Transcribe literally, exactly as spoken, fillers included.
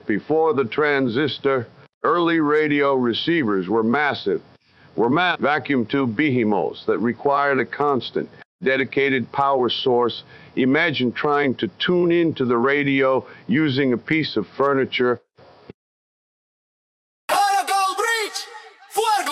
before the transistor, early radio receivers were massive, were ma vacuum tube behemoths that required a constant, dedicated power source. Imagine trying to tune into the radio using a piece of furniture